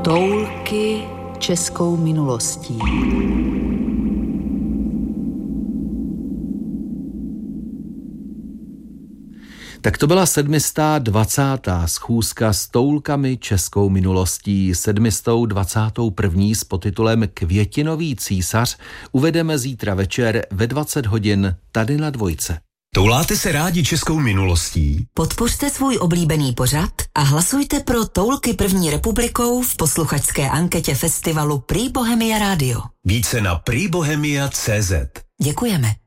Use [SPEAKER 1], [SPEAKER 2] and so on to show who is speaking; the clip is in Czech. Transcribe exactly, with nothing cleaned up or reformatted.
[SPEAKER 1] Toulky českou minulostí.
[SPEAKER 2] Tak to byla sedmistá dvacátá schůzka s toulkami českou minulostí. Sedmistou dvacátou první s podtitulem Květinový císař uvedeme zítra večer ve dvacet hodin tady na Dvojce.
[SPEAKER 3] Touláte se rádi českou minulostí?
[SPEAKER 4] Podpořte svůj oblíbený pořad a hlasujte pro Toulky první republikou v posluchačské anketě festivalu Prý Bohemia Radio.
[SPEAKER 3] Více na prý bohemia tečka cé zet.
[SPEAKER 4] Děkujeme.